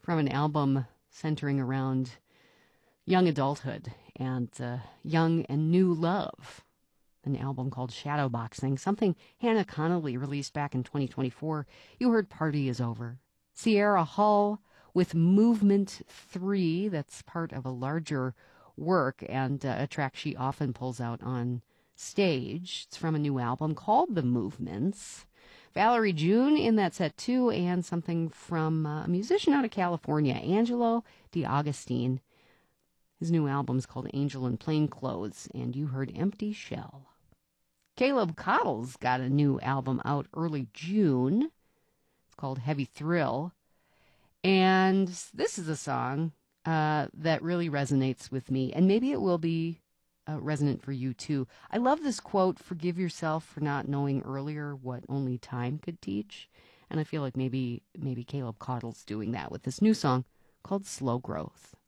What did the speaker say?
from an album centering around young adulthood and young and new love. An album called Shadowboxing, something Hannah Connolly released back in 2024. You heard Party Is Over. Sierra Hull with Movement 3, that's part of a larger work and a track she often pulls out on stage. It's from a new album called The Movements. Valerie June in that set too, and something from a musician out of California, Angelo DeAugustine. His new album's called Angel in Plain Clothes, and you heard Empty Shell. Caleb Cottle's got a new album out early June. It's called Heavy Thrill. And this is a song that really resonates with me, and maybe it will be resonant for you too. I love this quote, "Forgive yourself for not knowing earlier what only time could teach." And I feel like maybe Caleb Cottle's doing that with this new song called Slow Growth.